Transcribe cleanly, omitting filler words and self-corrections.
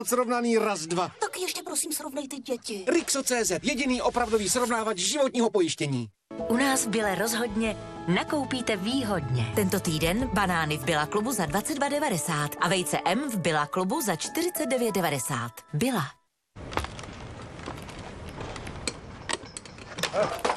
Srovnaný raz, dva. Tak ještě prosím srovnejte děti. Rixo.cz, jediný opravdový srovnávač životního pojištění. U nás v Bile rozhodně nakoupíte výhodně. Tento týden banány v Billa klubu za 22,90 a vejce M v Billa klubu za 49,90. Billa.